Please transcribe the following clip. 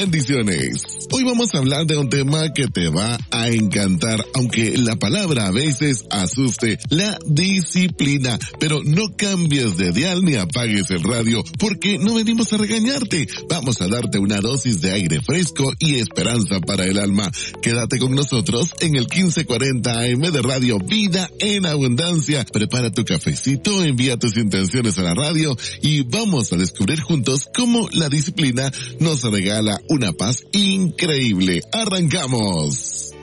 Bendiciones. Hoy vamos a hablar de un tema que te va a encantar, aunque la palabra a veces asuste, la disciplina. Pero no cambies de dial ni apagues el radio, porque no venimos a regañarte. Vamos a darte una dosis de aire fresco y esperanza para el alma. Quédate con nosotros en el 1540 AM de Radio Vida en Abundancia. Prepara tu cafecito, envía tus intenciones a la radio y vamos a descubrir juntos cómo la disciplina nos regala una paz increíble. ¡Arrancamos!